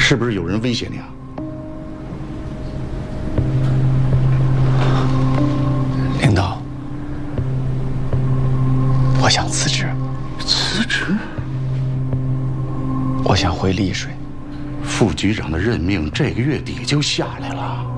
是不是有人威胁你啊？ 领导，我想辞职。 辞职？ 我想回丽水。 副局长的任命这个月底就下来了。